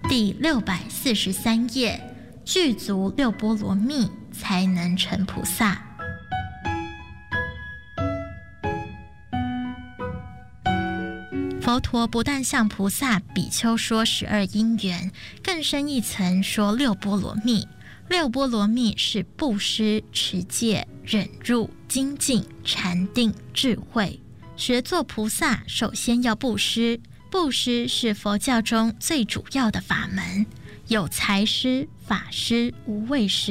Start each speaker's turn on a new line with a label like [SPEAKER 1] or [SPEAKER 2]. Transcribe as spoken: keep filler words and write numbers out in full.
[SPEAKER 1] 第六百四十三页，具足六波罗蜜才能成菩萨。佛陀不但向菩萨、比丘说十二因缘，更深一层说六波罗蜜。六波罗蜜是布施、持戒、忍辱、精进、禅定、智慧。学做菩萨，首先要布施。布施是佛教中最主要的法门，有财施、法施、无畏施。